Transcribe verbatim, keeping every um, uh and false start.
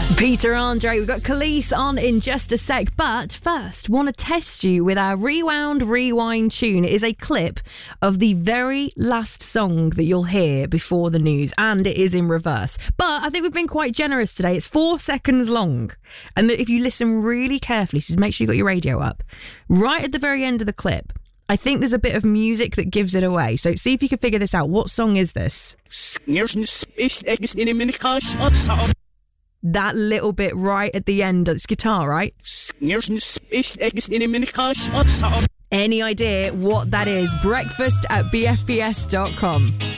Peter Andre, we've got Khalees on in just a sec, but first, want to test you with our Rewound Rewind tune. It is a clip of the very last song that you'll hear before the news, and it is in reverse. But I think we've been quite generous today. It's four seconds long, and if you listen really carefully, so make sure you got your radio up, right at the very end of the clip, I think there's a bit of music that gives it away. So see if you can figure this out. What song is this? That little bit right at the end, it's guitar, right? Any idea what that is? Breakfast at b f b s dot com.